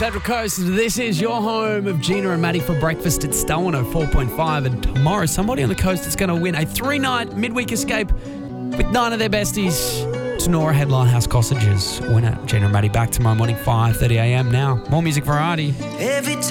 Central Coast. This is your home of Gina and Maddie for breakfast at Star 104.5. And tomorrow, somebody on the coast is going to win a 3-night midweek escape with 9 of their besties to Nora Headline House Cottages. Winner Gina and Maddie back tomorrow morning, 5:30 a.m. Now, more music variety. Every time